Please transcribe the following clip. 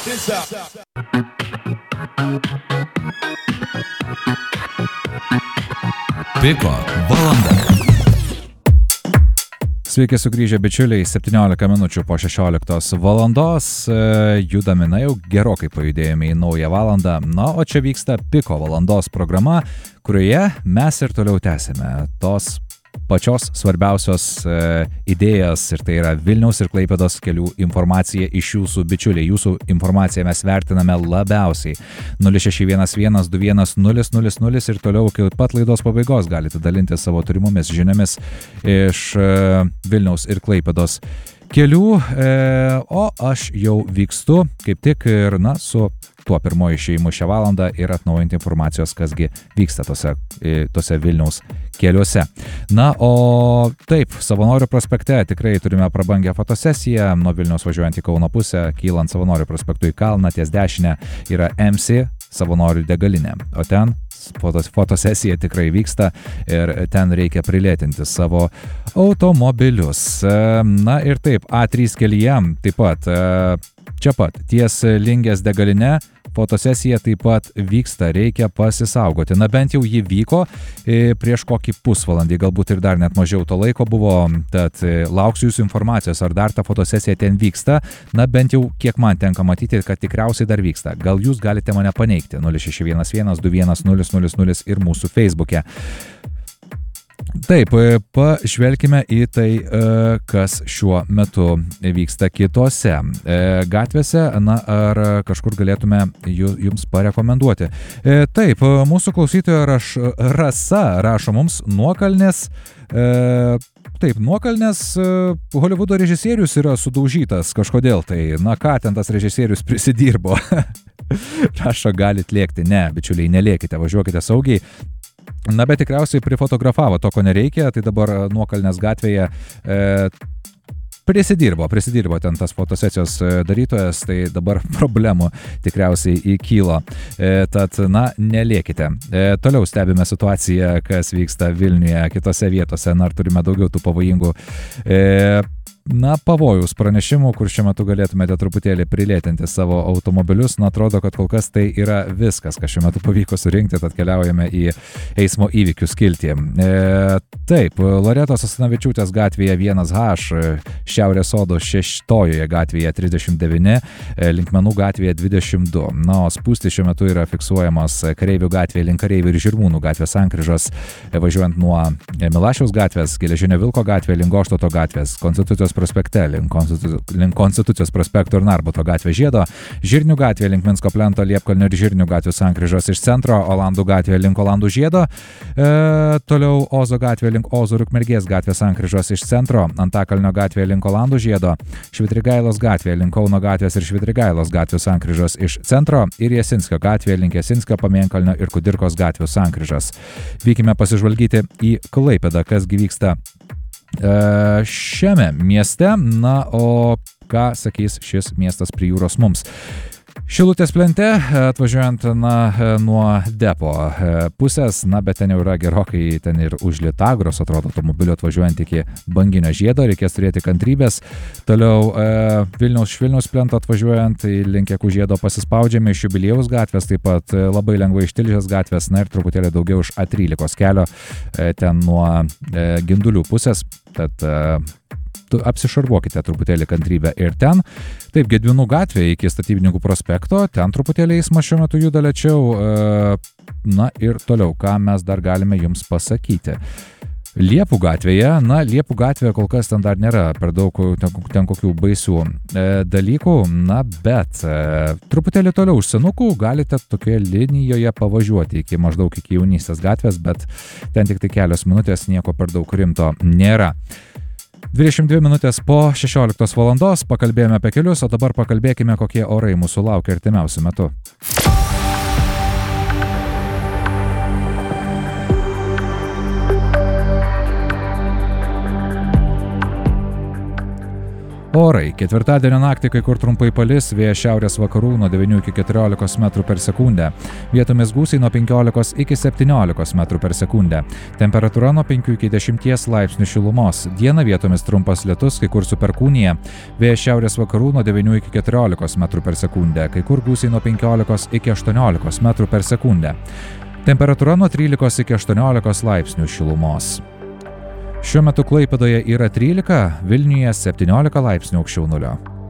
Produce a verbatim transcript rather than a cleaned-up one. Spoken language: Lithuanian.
Piko valanda. Sveiki sugrįžę bičiuliai, septyniolika minučių po šešioliktos valandos, judame, na jau gerokai pajudėjome į naują valandą, na o čia vyksta Piko valandos programa, kurioje mes ir toliau tęsime tos pačios svarbiausios e, idėjas, ir tai yra Vilniaus ir Klaipėdos kelių informacija iš jūsų bičiuliai. Jūsų informaciją mes vertiname labiausiai. nulis šeši vienas vienas du vienas nulis nulis nulis ir toliau iki pat laidos pabaigos galite dalinti savo turimomis žiniomis iš e, Vilniaus ir Klaipėdos kelių, e, o aš jau vykstu kaip tik ir, na, su tuo pirmoju išėjimu šią valandą ir atnaujinti informacijos, kasgi vyksta tose, tose Vilniaus keliuose. Na, o taip, Savanorių prospekte tikrai turime prabangę fotosesiją, nuo Vilniaus važiuojant į Kauno pusę, kylant Savanorių prospektu į kalną, ties dešinę yra M C Savanorių degalinė, o ten fotos, fotosesija tikrai vyksta ir ten reikia prilėtinti savo automobilius. Na ir taip, A trys kelyje taip pat, čia pat, ties Lingės degalinė, fotosesija taip pat vyksta, reikia pasisaugoti. Na bent jau ji vyko prieš kokį pusvalandį, galbūt ir dar net mažiau to laiko buvo, tad lauksiu jūsų informacijos, ar dar ta fotosesija ten vyksta. Na bent jau kiek man tenka matyti, kad tikriausiai dar vyksta. Gal jūs galite mane paneigti, nulis šeši vienas vienas du vienas nulis nulis nulis ir mūsų Facebook'e. Taip, pažvelkime į tai, kas šiuo metu vyksta kitose gatvėse, na ar kažkur galėtume jums parekomenduoti. Taip, mūsų klausytoja raš, Rasa rašo mums nuokalnės. Taip, nuokalnės Holivudo režisierius yra sudaužytas kažkodėl, tai na ką ten tas režisierius prisidirbo. Rašo, galit lėkti. Ne, bičiuliai, nelėkite, važiuokite saugiai. Na, bet tikriausiai prifotografavo to, ko nereikia, tai dabar nuokalnės gatvėje e, prisidirbo, prisidirbo ten tas fotosesijos darytojas, tai dabar problemų tikriausiai įkylo. E, tad, na, nelėkite. E, toliau stebime situaciją, kas vyksta Vilniuje, kitose vietose, na, ar turime daugiau tų pavojingų e, Na, pavojus pranešimų, kur šiuo metu galėtumėte truputėlį prilėtinti savo automobilius. Na, atrodo, kad kol kas tai yra viskas, ką šiuo metu pavyko surinkti, tad keliaujame į eismo įvykių skiltį. E, taip, Loretos Asanavičiūtės gatvėje vienas H, Šiaurės Sodo šeštojoje gatvėje trisdešimt devyni, Linkmenų gatvėje dvidešimt du. Na, o spūstys šiuo metu yra fiksuojamos Kareivių gatvėje link Kareivių ir Žirmūnų gatvės sankryžos, važiuojant nuo Milašiaus gatvės, Geležinio Vilko gatvėje link Goštauto gatvės, Konstitucijos prospekte, link, Konstitu... link Konstitucijos prospekto ir Narbuto gatvė žiedo, Žirnių gatvė link Minsko plento, Liepkalnio ir Žirnių gatvės sankryžos iš centro, Olandų gatvė link Olandų žiedo, e, toliau Ozo gatvė link Ozo ir Ukmergės gatvės sankryžos iš centro, Antakalnio gatvė link Olandų žiedo, Švitrigailos gatvė link Kauno gatvės ir Švitrigailos gatvės sankryžos iš centro ir Jasinskio gatvė link Jasinskio, Pamėnkalnio ir Kudirkos gatvės sankryžos. Vykime pasižvalgyti į Klaipėdą, kas gi vyksta šiame mieste, na, o ką sakys šis miestas prie jūros mums. Šilutės plente, atvažiuojant, na, nuo depo pusės, na, bet ten jau yra gerokai, ten ir už Litagros, atrodo, automobiliu atvažiuojant iki Banginio žiedo, reikės turėti kantrybės. Toliau e, Vilniaus Švilniaus plento atvažiuojant link Jakų žiedo pasispaudžiame iš Jubiliejaus gatvės, taip pat labai lengvai iš Tilžės gatvės, na ir truputėlį daugiau iš A trylikos kelio, e, ten nuo e, Gindulių pusės, tad e, apsišarvuokite truputėlį kantrybę ir ten. Taip, Gedvinų gatvė iki Statybininkų prospekto, ten truputėlį eismas šiuo metu juda lėčiau. Na ir toliau, ką mes dar galime jums pasakyti. Liepų gatvėje, na, Liepų gatvėje kol kas ten dar nėra per daug ten, ten kokių baisių e, dalykų, na, bet e, truputėlį toliau už Senukų galite tokioje linijoje pavažiuoti iki maždaug iki Jaunystės gatvės, bet ten tik tai kelios minutės, nieko per daug rimto nėra. dvidešimt dvi minutės po šešioliktos valandos pakalbėjome apie kelius, o dabar pakalbėkime, kokie orai mūsų laukia artimiausiu metu. Orai. Ketvirtadienio naktį kai kur trumpai palis, vėjas šiaurės vakarų nuo devynių iki keturiolikos metrų per sekundę. Vietomis gūsiai nuo penkiolikos iki septyniolikos metrų per sekundę. Temperatūra nuo penkių iki dešimties laipsnių šilumos. Dieną vietomis trumpas lietus, kai kur su perkūnija. Vėjas šiaurės vakarų nuo devynių iki keturiolikos metrų per sekundę. Kai kur gūsiai nuo penkiolikos iki aštuoniolikos metrų per sekundę. Temperatūra nuo trylikos iki aštuoniolikos laipsnių šilumos. Šiuo metu Klaipėdoje yra trylika, Vilniuje septyniolika laipsnių aukščiau nulio.